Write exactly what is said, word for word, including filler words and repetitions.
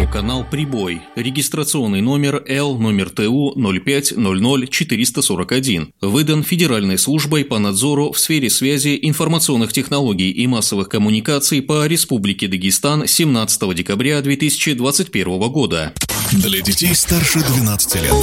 радиоканал «Прибой», регистрационный номер Л номер Т У ноль пять ноль ноль четыреста сорок один, выдан Федеральной службой по надзору в сфере связи, информационных технологий и массовых коммуникаций по Республике Дагестан семнадцатого декабря две тысячи двадцать первого года. Для детей старше двенадцати лет.